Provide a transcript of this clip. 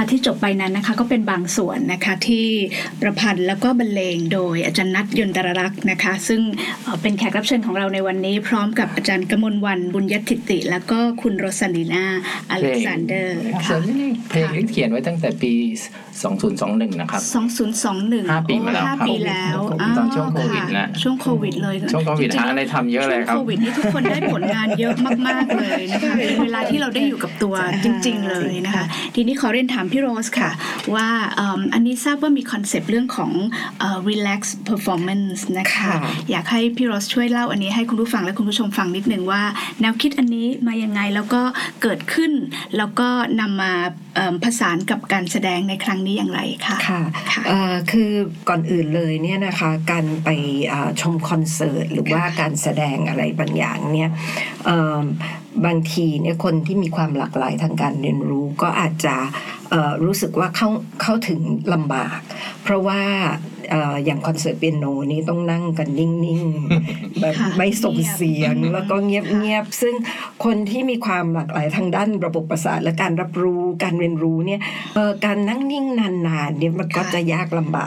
ค่ะที่จบไปนั้นนะคะก็เป็นบางส่วนนะคะที่ประพันธ์แล้วก็บรรเลงโดยอาจารย์นัทยนตรรักษ์นะคะซึ่งเป็นแขกรับเชิญของเราในวันนี้พร้อมกับอาจารย์กมลวรรณบุญยทิติแล้วก็คุณโรซาลีนาอเล็กซานเดอร์ค่ะเพลงที่เขียนไว้ตั้งแต่ปี2021นะครับ 2021 5 ปีมาแล้ว 5 ปีแล้วตอนช่วงโควิดนะช่วงโควิดเลยช่วงโควิดหาอะไรทำเยอะเลยครับช่วงโควิดนี่ทุกคนได้ผลงานเยอะมากๆเลยนะคะเป็นเวลาที่เราได้อยู่กับตัวจริงๆเลยนะคะทีนี้ขอเรียนถามพี่โรสค่ะว่าอันนี้ทราบว่ามีคอนเซปต์เรื่องของrelax performance นะคะอยากให้พี่โรสช่วยเล่าอันนี้ให้คุณผู้ฟังและคุณผู้ชมฟังนิดนึงว่าแนวคิดอันนี้มายังไงแล้วก็เกิดขึ้นแล้วก็นำมาผสานกับการแสดงในครั้งนี้อย่างไรคะค่ะคือก่อนอื่นเลยเนี่ยนะคะการไปชมคอนเสิร์ตหรือว่าการแสดงอะไรบางอย่างเนี่ยบางทีเนี่ยคนที่มีความหลากหลายทางการเรียนรู้ก็อาจจะรู้สึกว่าเข้าถึงลำบากเพราะว่าอย่างคอนเสิร์ตเปียโนนี้ต้องนั่งกันนิ่งๆแบบไม่ส่งเสียงแล้วก็เงียบๆซึ่งคนที่มีความหลากหลายทางด้านระบบประสาทและการรับรู้การเรียนรู้เนี่ยการนั่งนิ่งนานๆเนี่ยมันก็จะยากลำบาก